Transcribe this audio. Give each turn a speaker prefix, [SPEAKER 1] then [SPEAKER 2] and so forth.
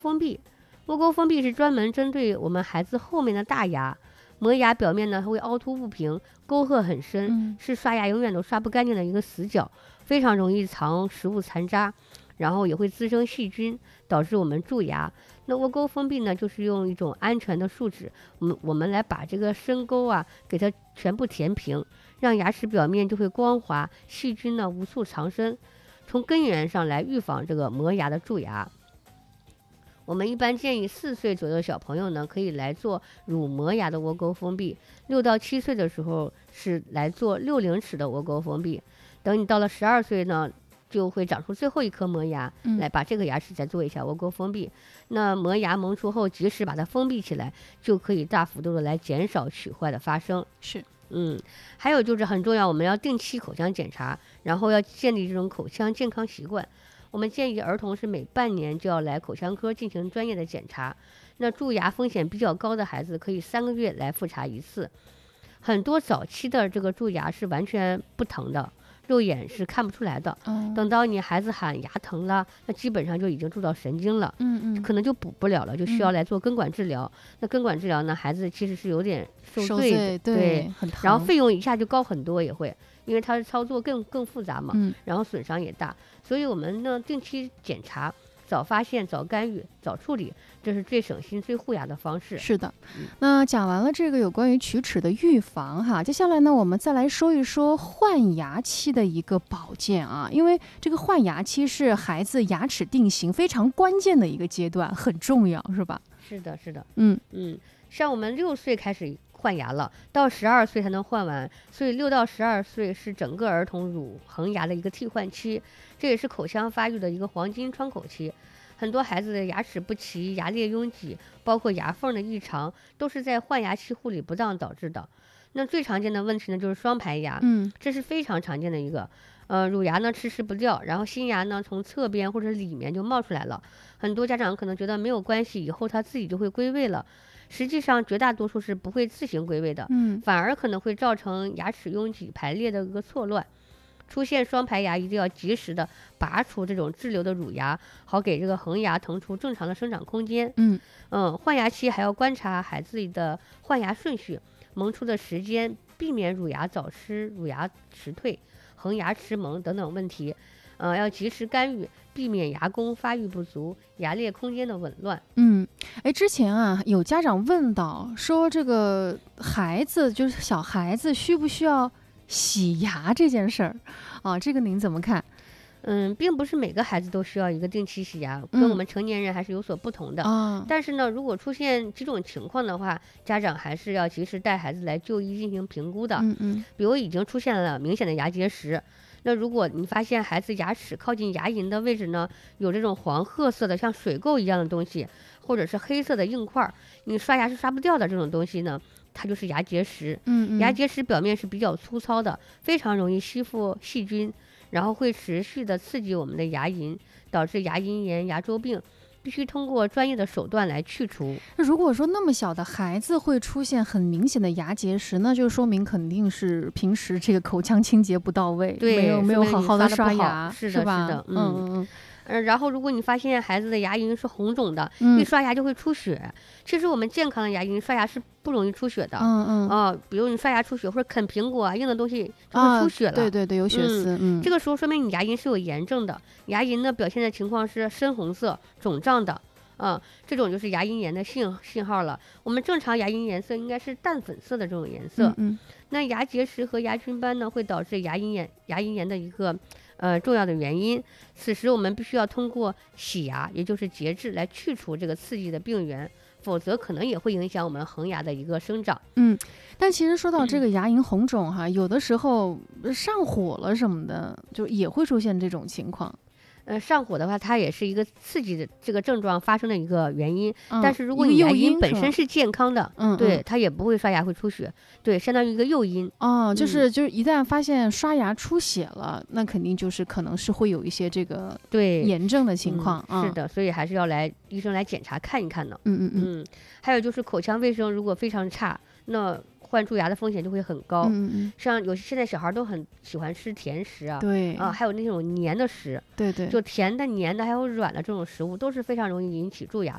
[SPEAKER 1] 封闭，窝沟封闭是专门针对我们孩子后面的大牙，磨牙表面呢会凹凸不平，沟壑很深，是刷牙永远都刷不干净的一个死角，非常容易藏食物残渣，然后也会滋生细菌，导致我们蛀牙。那窝沟封闭呢，就是用一种安全的树脂，我们来把这个深沟啊给它全部填平，让牙齿表面就会光滑，细菌呢无处藏身，从根源上来预防这个磨牙的蛀牙。我们一般建议4岁左右的小朋友呢，可以来做乳磨牙的窝沟封闭；6到7岁的时候是来做60齿的窝沟封闭。等你到了12岁呢，就会长出最后一颗磨牙，来把这个牙齿再做一下窝沟封闭。那磨牙萌出后，及时把它封闭起来，就可以大幅度的来减少龋坏的发生。
[SPEAKER 2] 是。
[SPEAKER 1] 还有就是很重要，我们要定期口腔检查，然后要建立这种口腔健康习惯。我们建议儿童是每半年就要来口腔科进行专业的检查。那蛀牙风险比较高的孩子，可以3个月来复查一次。很多早期的这个蛀牙是完全不疼的，肉眼是看不出来的。等到你孩子喊牙疼了，那基本上就已经蛀到神经了，可能就补不了了，就需要来做根管治疗。那根管治疗呢，孩子其实是有点受罪，
[SPEAKER 2] 对，很疼，
[SPEAKER 1] 然后费用一下就高很多，也会。因为它的操作更复杂嘛，然后损伤也大，所以我们呢定期检查，早发现、早干预、早处理，这是最省心、最护牙的方式。
[SPEAKER 2] 是的，那讲完了这个有关于龋齿的预防哈，接下来呢，我们再来说一说换牙期的一个保健啊，因为这个换牙期是孩子牙齿定型非常关键的一个阶段，很重要，是吧？
[SPEAKER 1] 是的，是的，像我们6岁开始换牙了，到12岁才能换完，所以6到12岁是整个儿童乳恒牙的一个替换期，这也是口腔发育的一个黄金窗口期。很多孩子的牙齿不齐、牙列拥挤，包括牙缝的异常，都是在换牙期护理不当导致的。那最常见的问题呢，就是双排牙，这是非常常见的一个。乳牙呢迟迟不掉，然后新牙呢从侧边或者里面就冒出来了。很多家长可能觉得没有关系，以后它自己就会归位了。实际上绝大多数是不会自行归位的，反而可能会造成牙齿拥挤排列的一个错乱。出现双排牙一定要及时的拔除这种滞留的乳牙，好给这个恒牙腾出正常的生长空间。换牙期还要观察孩子的换牙顺序、萌出的时间，避免乳牙早失、乳牙迟退、恒牙迟萌等等问题。要及时干预，避免牙弓发育不足、牙列空间的紊乱。
[SPEAKER 2] 之前啊，有家长问到说，这个孩子就是小孩子需不需要洗牙这件事儿啊？这个您怎么看？
[SPEAKER 1] 并不是每个孩子都需要一个定期洗牙，跟我们成年人还是有所不同的。但是呢，如果出现几种情况的话，家长还是要及时带孩子来就医进行评估的。比如已经出现了明显的牙结石。那如果你发现孩子牙齿靠近牙龈的位置呢，有这种黄褐色的像水垢一样的东西，或者是黑色的硬块，你刷牙是刷不掉的这种东西呢，它就是牙结石。牙结石表面是比较粗糙的，非常容易吸附细菌，然后会持续的刺激我们的牙龈，导致牙龈炎、牙周病。必须通过专业的手段来去除。
[SPEAKER 2] 如果说那么小的孩子会出现很明显的牙结石，那就说明肯定是平时这个口腔清洁不到位，
[SPEAKER 1] 对，
[SPEAKER 2] 没有好好的刷牙，
[SPEAKER 1] 是的，
[SPEAKER 2] 吧？
[SPEAKER 1] 是的，然后如果你发现孩子的牙龈是红肿的，一刷牙就会出血。其实我们健康的牙龈刷牙是不容易出血的。比如你刷牙出血或者啃苹果啊，硬的东西就会出血了。
[SPEAKER 2] 对，有血丝。
[SPEAKER 1] 这个时候说明你牙龈是有炎症的，牙龈呢表现的情况是深红色、肿胀的。这种就是牙龈炎的信号了。我们正常牙龈颜色应该是淡粉色的这种颜色。那牙结石和牙菌斑呢，会导致牙龈炎的一个重要的原因。此时我们必须要通过洗牙，也就是节制来去除这个刺激的病源，否则可能也会影响我们恒牙的一个生长。
[SPEAKER 2] 但其实说到这个牙龈红肿哈，有的时候上火了什么的，就也会出现这种情况。
[SPEAKER 1] 上火的话，它也是一个刺激的这个症状发生的一个原因。但是如果你牙龈本身是健康的，对，它也不会刷牙会出血，对，相当于一个诱因。
[SPEAKER 2] 就是一旦发现刷牙出血了，那肯定就是可能是会有一些这个炎症的情况。
[SPEAKER 1] 是的，所以还是要医生来检查看一看的。还有就是口腔卫生如果非常差，那患蛀牙的风险就会很高。像现在小孩都很喜欢吃甜食啊，还有那种黏的食，
[SPEAKER 2] 对，
[SPEAKER 1] 就甜的、黏的还有软的这种食物都是非常容易引起蛀牙